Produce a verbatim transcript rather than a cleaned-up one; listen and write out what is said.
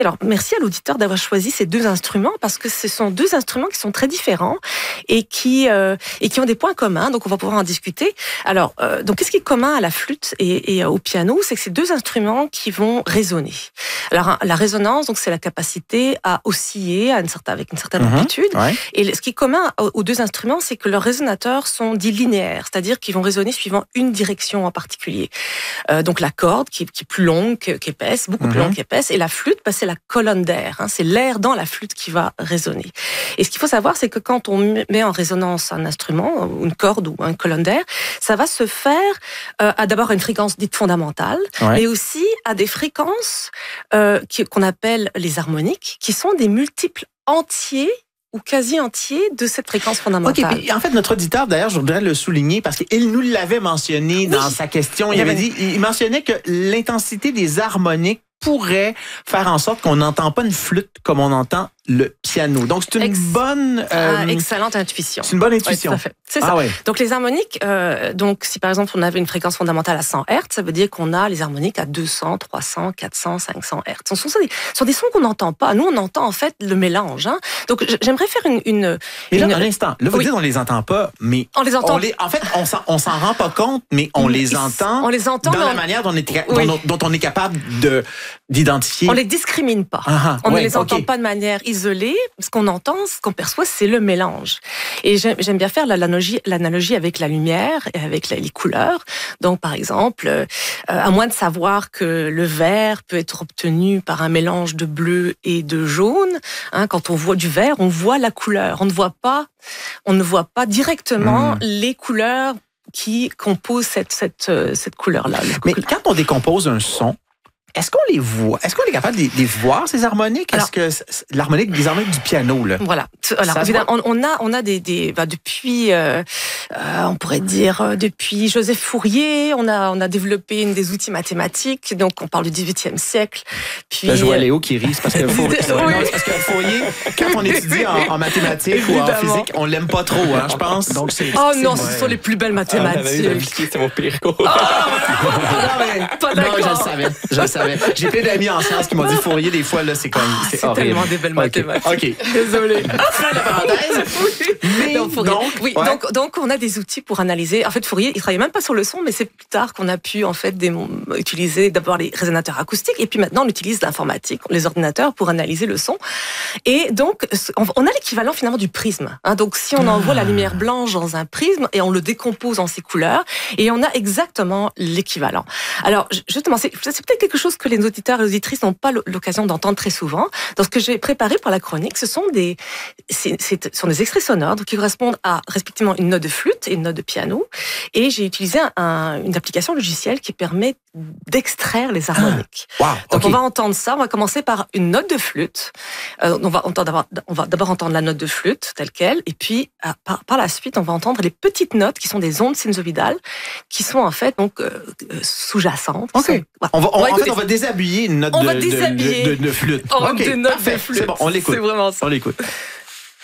Alors, merci à l'auditeur d'avoir choisi ces deux instruments parce que ce sont deux instruments qui sont très différents et qui euh, et qui ont des points communs. Donc, on va pouvoir en discuter. Alors, euh, donc, qu'est-ce qui est commun à la flûte et, et au piano? C'est que c'est deux instruments qui vont résonner. Alors, la résonance, donc, c'est la capacité à osciller à une certaine, avec une certaine mmh, amplitude. Ouais. Et ce qui est commun aux deux instruments, c'est que leurs résonateurs sont dits linéaires, c'est-à-dire qu'ils vont résonner suivant une direction en particulier. Euh, donc, la corde qui, qui est plus longue qu'épaisse, beaucoup plus mmh. longue qu'épaisse, et la flûte, bah, c'est la colonne d'air, hein, c'est l'air dans la flûte qui va résonner. Et ce qu'il faut savoir, c'est que quand on met en résonance un instrument, une corde ou une colonne d'air, ça va se faire euh, à d'abord une fréquence dite fondamentale, ouais. mais aussi à des fréquences euh, qui, qu'on appelle les harmoniques, qui sont des multiples entiers ou quasi entier de cette fréquence fondamentale. OK, en fait, notre auditeur, d'ailleurs, je voudrais le souligner parce qu'il nous l'avait mentionné oui. dans sa question. Il, il avait dit, il mentionnait que l'intensité des harmoniques pourrait faire en sorte qu'on n'entend pas une flûte comme on entend le piano. Donc, c'est une Ex- bonne... Euh, ah, excellente intuition. C'est une bonne intuition. Ouais, tout à fait. C'est ah, ça. Ouais. Donc, les harmoniques, euh, donc, si par exemple, on avait une fréquence fondamentale à cent hertz, ça veut dire qu'on a les harmoniques à deux cents, trois cents, quatre cents, cinq cents hertz. Ce sont des, ce sont des sons qu'on n'entend pas. Nous, on entend en fait le mélange. Hein. Donc, j'aimerais faire une... une Et là, une... un instant. Là, vous oui. dites on les entend pas, mais... On les entend. On les, en fait, on s'en, on s'en rend pas compte, mais on les entend. On les entend dans la on... manière dont on, est, oui. dont, dont on est capable de, d'identifier. On les discrimine pas. Ah, on ouais, ne les entend okay. pas de manière isolée. Ce qu'on entend, ce qu'on perçoit, c'est le mélange. Et j'aime, j'aime bien faire l'analogie, l'analogie avec la lumière et avec les couleurs. Donc, par exemple, euh, à moins de savoir que le vert peut être obtenu par un mélange de bleu et de jaune, hein, quand on voit du vert, on voit la couleur. On ne voit pas, on ne voit pas directement mmh. les couleurs qui composent cette, cette, cette couleur-là. Mais quand on décompose un son, est-ce qu'on les voit? Est-ce qu'on est capable de les voir, ces harmoniques? Alors, est-ce que l'harmonique, des harmoniques du piano, là? Voilà. Alors, évidemment, on, on a, on a des, des bah, depuis, euh, euh, on pourrait dire, euh, depuis Joseph Fourier, on a, on a développé une des outils mathématiques. Donc, on parle du dix-huitième siècle. Puis, là, je vois Léo qui rit, c'est parce que Fourier, oui. non, c'est parce que Fourier, quand on étudie en, en mathématiques ou en physique, on l'aime pas trop, hein, je pense. Donc, c'est, oh non, ce sont les plus belles mathématiques. Ah, c'est mon pire cours. Oh, non, mais, pas d'accord. Non, je le savais, je le savais. J'ai plein d'amis en sciences qui m'ont dit Fourier, des fois, là, c'est comme. Ah, c'est c'est tellement des belles mathématiques. OK. Désolée. Fin de parenthèse. Mais donc, Fourier, donc, oui, ouais. donc, donc, on a des outils pour analyser. En fait, Fourier, il travaillait même pas sur le son, mais c'est plus tard qu'on a pu, en fait, des, utiliser d'abord les résonateurs acoustiques, et puis maintenant, on utilise l'informatique, les ordinateurs pour analyser le son. Et donc, on a l'équivalent, finalement, du prisme. Hein, donc, si on envoie la lumière blanche dans un prisme, et on le décompose en ses couleurs, et on a exactement l'équivalent. Alors, justement, c'est, c'est peut-être quelque chose que les auditeurs et auditrices n'ont pas l'occasion d'entendre très souvent. Donc, ce que j'ai préparé pour la chronique, ce sont des, c'est, c'est, ce sont des extraits sonores donc, qui correspondent à, respectivement, une note de flûte et une note de piano. Et j'ai utilisé un, une application logicielle qui permet d'extraire les harmoniques. Ah, wow, donc, okay. on va entendre ça. On va commencer par une note de flûte. Euh, on va entendre, on va d'abord entendre la note de flûte telle quelle. Et puis, euh, par, par la suite, on va entendre les petites notes qui sont des ondes sinusoïdales qui sont, en fait, donc, euh, sous-jacentes. Okay. Sont, voilà. On va, on, on va en fait, on va déshabiller une note on de, va déshabiller de, de, de flûte. Oh, okay, des notes parfait. de flûte. C'est bon, on l'écoute. C'est vraiment ça. On l'écoute.